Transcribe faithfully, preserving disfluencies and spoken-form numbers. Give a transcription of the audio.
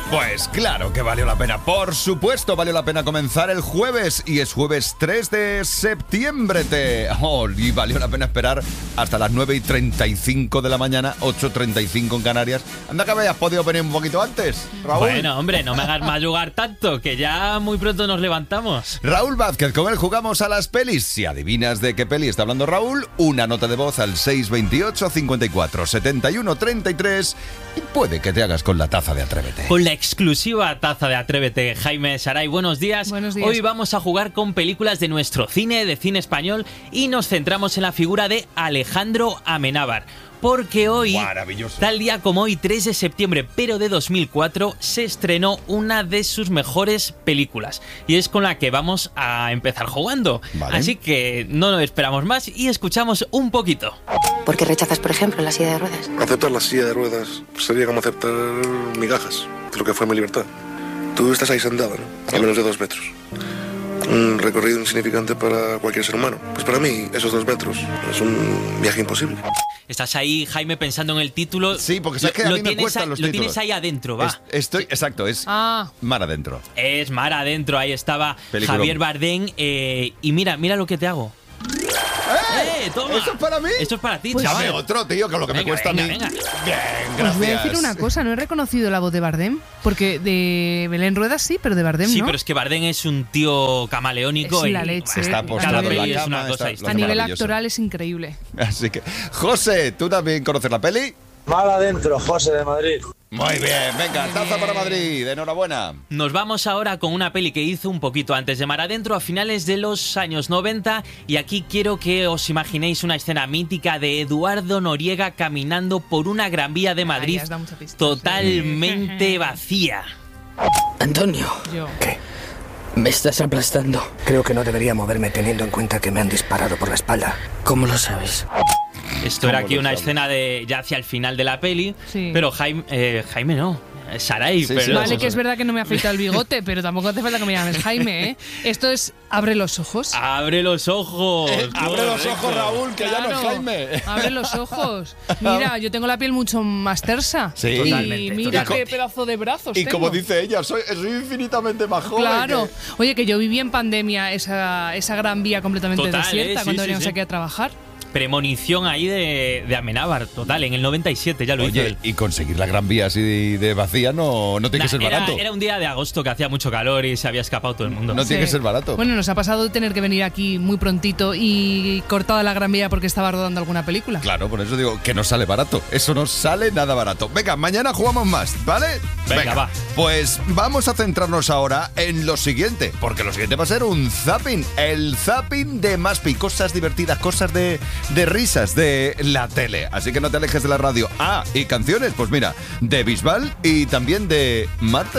Pues claro que valió la pena, por supuesto valió la pena comenzar el jueves, y es jueves tres de septiembre, te... Oh, y valió la pena esperar hasta las nueve y treinta y cinco de la mañana, ocho y treinta y cinco en Canarias. Anda que habías podido venir un poquito antes, Raúl. Bueno, hombre, no me hagas madrugar tanto, que ya muy pronto nos levantamos. Raúl Vázquez, con él jugamos a las pelis. Si adivinas de qué peli está hablando Raúl, una nota de voz al seis veintiocho, cincuenta y cuatro, setenta y uno, treinta y tres y puede que te hagas con la taza de Atrévete. Con la exclusiva taza de Atrévete. Jaime Saray, buenos días. Buenos días. Hoy vamos a jugar con películas de nuestro cine, de cine español, y nos centramos en la figura de Alejandro Amenábar. Porque hoy, tal día como hoy, tres de septiembre, pero de dos mil cuatro, se estrenó una de sus mejores películas. Y es con la que vamos a empezar jugando. Vale. Así que no nos esperamos más y escuchamos un poquito. ¿Por qué rechazas, por ejemplo, la silla de ruedas? Aceptar la silla de ruedas sería como aceptar migajas de lo que fue mi libertad. Tú estás ahí sentada, ¿no? A menos de dos metros. Un recorrido insignificante para cualquier ser humano. Pues para mí, esos dos metros es un viaje imposible. Estás ahí, Jaime, pensando en el título. Sí, porque sabes que a lo mí me tienes cuestan ahí- los Lo títulos. tienes ahí adentro, va. Es- estoy, exacto, es Ah, mar adentro. Es mar adentro, ahí estaba Peliculón. Javier Bardem. eh, y mira, mira lo que te hago. ¡Eh! ¡Toma! ¿Eso es para mí? Esto es para ti, Pues chaval. dame otro, tío, que lo que me Venga, cuesta venga, a mí. venga. Bien, gracias. os voy a decir una cosa, no he reconocido la voz de Bardem, porque de Belén Ruedas sí, pero de Bardem Sí, no. pero es que Bardem es un tío camaleónico. Es y la leche. Está eh, postrado cada en la peli es una cama, cosa está- distinta. A nivel maravilloso. actoral es increíble. Así que, José, ¿tú también conoces la peli? Mal adentro, José de Madrid. Muy bien, venga, taza para Madrid, enhorabuena. Nos vamos ahora con una peli que hizo un poquito antes de Mar Adentro, a finales de los años noventa, y aquí quiero que os imaginéis una escena mítica de Eduardo Noriega caminando por una Gran Vía de Madrid ya has dado mucha pista, totalmente vacía. Antonio, Yo. me estás aplastando. Creo que no debería moverme teniendo en cuenta que me han disparado por la espalda. ¿Cómo lo sabes? Esto era ¿Cómo aquí lo una sabes? escena de ya hacia el final de la peli, Sí. pero Jaime, eh, Jaime no, Saray. Sí, sí, pero, Vale, que es verdad que no me ha afeitado el bigote, pero tampoco hace falta que me llames Jaime, ¿eh? Esto es abre los ojos. Abre los ojos. Eh, Abre los correcto. ojos, Raúl, que ya no es Claro, Jaime. Abre los ojos. Mira, yo tengo la piel mucho más tersa. Sí. Y Totalmente, mira totalmente. qué pedazo de brazos Y tengo. como dice ella, soy, soy infinitamente más joven. Claro. que- Oye, que yo viví en pandemia esa, esa gran vía completamente Total, desierta ¿eh? Sí, cuando sí, veníamos sí. aquí a trabajar. Premonición ahí de, de Amenábar, total, en el noventa y siete ya lo hizo Oye, él. y conseguir la Gran Vía así de, de vacía no, no tiene que ser Nah, era, barato. era un día de agosto que hacía mucho calor y se había escapado todo el mundo. No tiene que ser barato. Bueno, nos ha pasado de tener que venir aquí muy prontito y cortada la gran vía porque estaba rodando alguna película. Claro, por eso digo que no sale barato. Eso no sale nada barato. Venga, mañana jugamos más, ¿vale? Venga, va. Pues vamos a centrarnos ahora en lo siguiente, porque lo siguiente va a ser un zapping. El zapping de Maspi. Cosas divertidas, cosas de, de risas de la tele. Así que no te alejes de la radio. Ah, y canciones, pues mira, de Bisbal y también de Marta.